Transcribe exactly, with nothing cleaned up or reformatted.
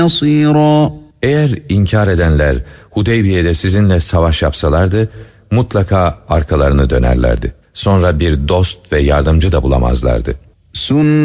نصيرا. Eğer inkar edenler Hudeybiye'de sizinle savaş yapsalardı, mutlaka arkalarını dönerlerdi. Sonra bir dost ve yardımcı da bulamazlardı.